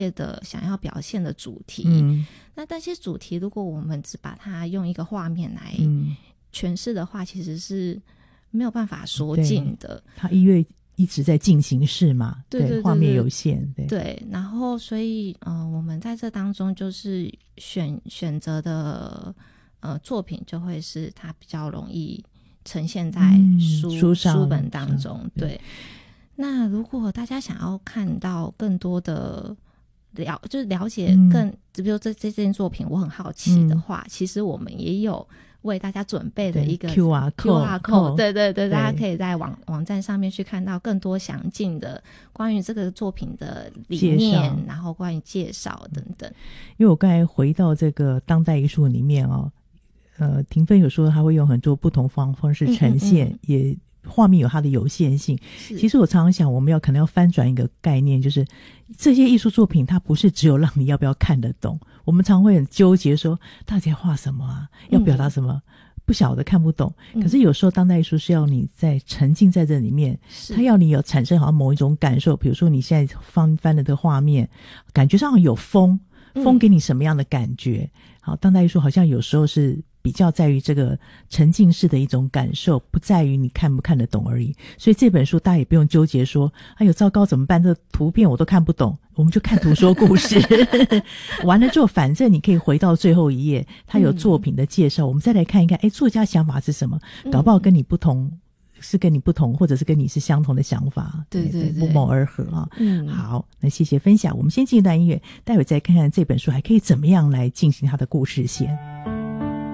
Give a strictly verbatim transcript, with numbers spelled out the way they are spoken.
的想要表现的主题。 嗯， 那那些主题如果我们只把它用一个画面来诠释的话，嗯，其实是没有办法说尽的。 它音乐一直在进行式嘛， 对对对对， 画面有限，对对。然后所以呃，我们在这当中就是选选择的呃作品就会是它比较容易呈现在书、 嗯、书上书本当中。对。对，那如果大家想要看到更多的了，就是了解更，嗯，比如这这件作品我很好奇的话，嗯，其实我们也有为大家准备的一个 Q R code， 对对对，大家可以在网网站上面去看到更多详尽的关于这个作品的理念，然后关于介绍等等。 因为我刚才回到这个当代艺术里面哦，呃，庭芬有说他会用很多不同方方式呈现，嗯嗯嗯，也画面有它的有限性。其实我常常想，我们要可能要翻转一个概念，就是这些艺术作品它不是只有让你要不要看得懂，我们常会很纠结说大家画什么啊，要表达什么，嗯，不晓得看不懂。可是有时候当代艺术是要你在沉浸在这里面，它要你有产生好像某一种感受。比如说你现在翻翻的这个画面，感觉上有风，风给你什么样的感觉？嗯，好，当代艺术好像有时候是比较在于这个沉浸式的一种感受，不在于你看不看得懂而已。所以这本书大家也不用纠结说哎呦糟糕怎么办，这图片我都看不懂，我们就看图说故事完了之后反正你可以回到最后一页，它有作品的介绍，嗯，我们再来看一看哎，作家想法是什么，搞不好跟你不同，嗯，是跟你不同，或者是跟你是相同的想法， 对对对， 不谋而合啊。 嗯， 好，那谢谢分享，我们先进一段音乐，待会再看看这本书还可以怎么样来进行它的故事线。